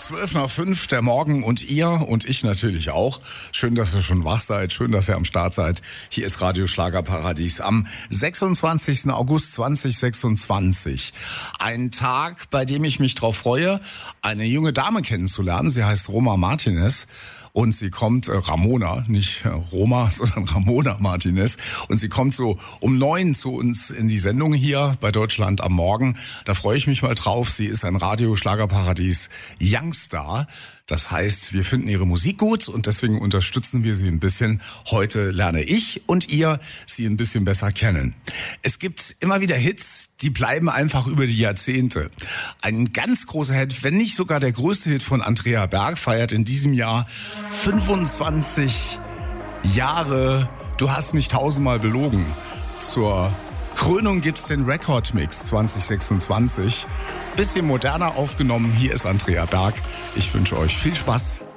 12:05, der Morgen und ihr und ich natürlich auch. Schön, dass ihr schon wach seid, schön, dass ihr am Start seid. Hier ist Radio Schlagerparadies am 26. August 2026. Ein Tag, bei dem ich mich drauf freue, eine junge Dame kennenzulernen. Sie heißt Roma Martinez. Und sie kommt, Ramona, nicht Roma, sondern Ramona Martinez. Und sie kommt so um 9 zu uns in die Sendung hier bei Deutschland am Morgen. Da freue ich mich mal drauf. Sie ist ein Radio-Schlagerparadies Youngstar. Das heißt, wir finden ihre Musik gut und deswegen unterstützen wir sie ein bisschen. Heute lerne ich und ihr sie ein bisschen besser kennen. Es gibt immer wieder Hits, die bleiben einfach über die Jahrzehnte. Ein ganz großer Hit, wenn nicht sogar der größte Hit von Andrea Berg, feiert in diesem Jahr 25 Jahre. Du hast mich tausendmal belogen. Zur Krönung gibt's den Rekordmix 2026. Bisschen moderner aufgenommen. Hier ist Andrea Berg. Ich wünsche euch viel Spaß.